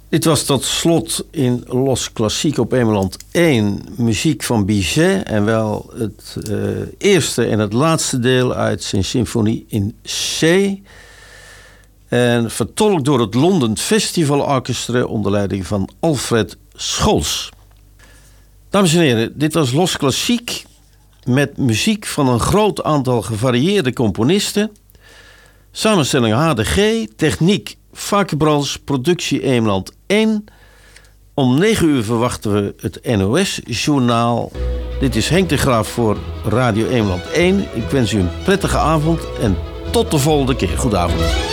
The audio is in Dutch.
Dit was tot slot in Los Classiques op Emeland 1 muziek van Bizet. En wel het eerste en het laatste deel uit zijn symfonie in C. En vertolkt door het London Festival Orchestra onder leiding van Alfred Scholz. Dames en heren, dit was Los Classiques met muziek van een groot aantal gevarieerde componisten. Samenstelling HDG, techniek Vakkenbrans, productie Eemland 1. Om 9 uur verwachten we het NOS-journaal. Dit is Henk de Graaf voor Radio Eemland 1. Ik wens u een prettige avond en tot de volgende keer. Goedenavond.